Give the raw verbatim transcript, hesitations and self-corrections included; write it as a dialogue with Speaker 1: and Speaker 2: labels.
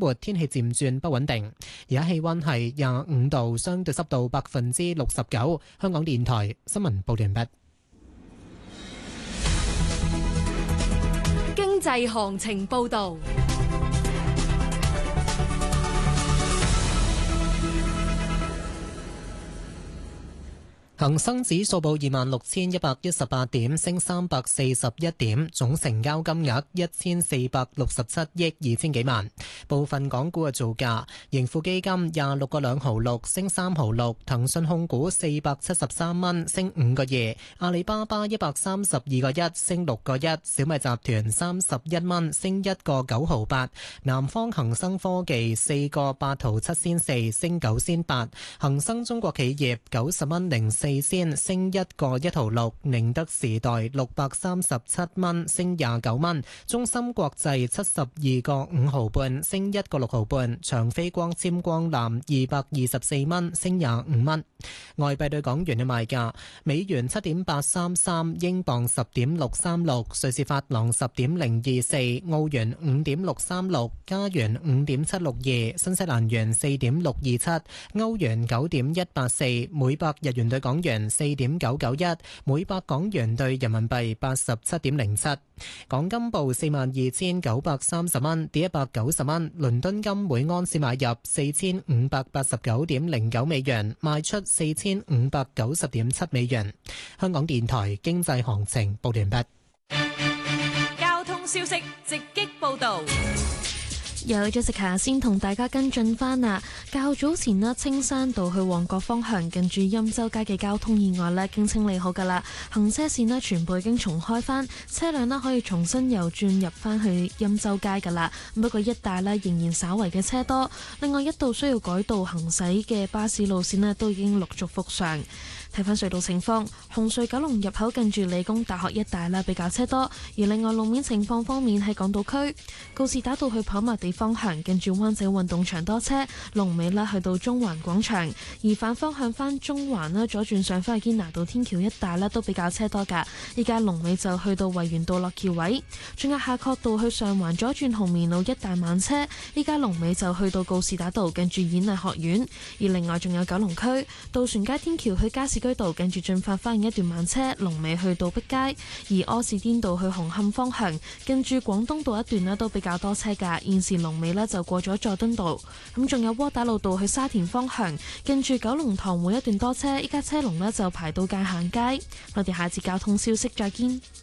Speaker 1: 末天氣漸轉不穩定。而家氣溫係廿五度，相對濕度百分之六十九。香港電台新聞報道完畢。
Speaker 2: 經濟行情報道。
Speaker 1: 恒生指數報二萬六千一百一十八點，升三百四十一點，總成交金額一千四百六十七億二千幾萬。部分港股嘅造價：盈富基金廿六個兩毫六，升三毫六；騰訊控股四百七十三蚊，升五個二；阿里巴巴一百三十二個一，升六個一；小米集團三十一蚊，升一個九毫八；南方恒生科技四個八毫七仙四，升九仙八；恒生中國企業九十蚊零四仙，升一個一毫六；寧德時代六百三十七蚊，升廿九蚊；中芯國際七十二個五毫半，升一個六毫半；長飛光纖光纜二百二十四蚊，升廿五蚊。外幣對港元嘅賣價：美元七點八三三，英鎊十點六三六，瑞士法郎十點零二四，澳元五點六三六，加元五點七六二，新西蘭元四點六二七，歐元九點一八四，每百日元對港元四點九九一，每百港元對人民幣八十七點零七。港金報四萬二千九百三十蚊，跌一百九十蚊。倫敦金每安士買入四千五百八十九點零九美元，賣出四千五百九十點七美元。香港電台經濟行情報完畢。
Speaker 2: 交通消息直擊報道。
Speaker 3: 有 Jessica 先同大家跟進翻啊！較早前呢，青山道去旺角方向近住欽州街嘅交通意外呢，經清理好噶啦，行車線呢全部已經重開翻，車輛呢可以重新又轉入翻去欽州街噶啦。不過一帶呢仍然稍為嘅車多，另外一度需要改道行駛嘅巴士路線呢都已經陸續復常。睇翻隧道情況，紅隧九龍入口近住理工大學一帶啦比較車多，而另外路面情況方面喺港島區告士打道去跑馬地方向近住灣仔運動場多車，龍尾啦去到中環廣場，而反方向翻中環啦左轉上翻去堅拿道天橋一帶啦都比較車多噶，依家龍尾就去到維園道落橋位，仲有夏慤道去上環左轉紅棉路一帶慢車，依家龍尾就去到告士打道近住演藝學院，而另外仲有九龍區渡船街天橋去加士居道近住進發花園一段慢車，龍尾去到碧街；而柯士甸道去紅磡方向近住廣東道一段咧都比較多車噶，現時龍尾咧就過咗佐敦道。咁仲有窩打老道去沙田方向近住九龍塘會一段多車，依家車龍咧就排到界限街。我哋下次交通消息再見。